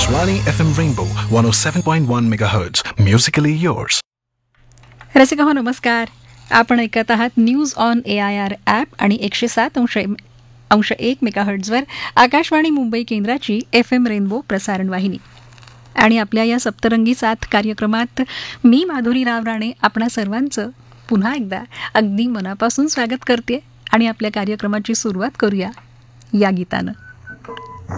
Akashvani FM Rainbow 107.1 MHz. Musically yours. Rasika हो नमस्कार. आपण ऐकत आहात न्यूज ऑन AIR ॲप आणि 107.1 मेगाहर्ट्झवर आकाशवाणी मुंबई केंद्राची FM रेनबो प्रसारण वाहिनी. आणि आपल्या या सप्तरंगी साथ कार्यक्रमात मी माधुरी राव राणे आपणा सर्वांचं पुन्हा एकदा अगदी मनापासून स्वागत करते आणि आपल्या कार्यक्रमाची सुरुवात करूया या गीतानं.